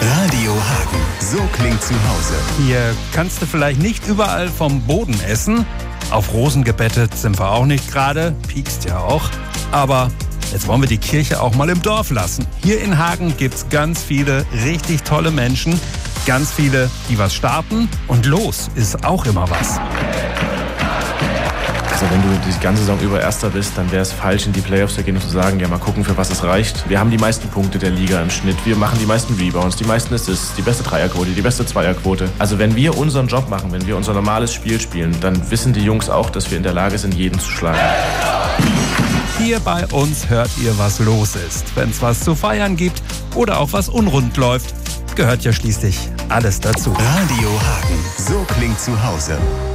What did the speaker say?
Radio Hagen, so klingt zu Hause. Hier kannst du vielleicht nicht überall vom Boden essen. Auf Rosen gebettet sind wir auch nicht gerade, piekst ja auch. Aber jetzt wollen wir die Kirche auch mal im Dorf lassen. Hier in Hagen gibt's ganz viele richtig tolle Menschen. Ganz viele, die was starten. Und los ist auch immer was. Also wenn du die ganze Saison über Erster bist, dann wäre es falsch, in die Playoffs zu gehen und zu sagen, ja, mal gucken, für was es reicht. Wir haben die meisten Punkte der Liga im Schnitt. Wir machen die meisten Rebounds, die meisten Assists, die beste Dreierquote, die beste Zweierquote. Also wenn wir unseren Job machen, wenn wir unser normales Spiel spielen, dann wissen die Jungs auch, dass wir in der Lage sind, jeden zu schlagen. Hier bei uns hört ihr, was los ist. Wenn es was zu feiern gibt oder auch was unrund läuft, gehört ja schließlich alles dazu. Radio Hagen, so klingt zu Hause.